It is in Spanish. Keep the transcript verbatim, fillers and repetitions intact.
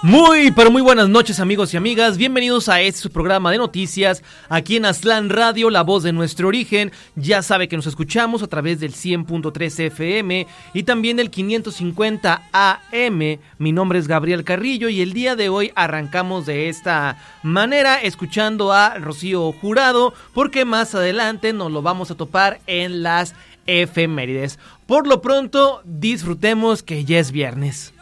Muy, pero muy buenas noches, amigos y amigas. Bienvenidos a este su programa de noticias aquí en Aztlán Radio, la voz de nuestro origen. Ya sabe que nos escuchamos a través del cien punto tres F M y también del quinientos cincuenta A M. Mi nombre es Gabriel Carrillo y el día de hoy arrancamos de esta manera escuchando a Rocío Jurado, porque más adelante nos lo vamos a topar en las efemérides. Por lo pronto, disfrutemos que ya es viernes.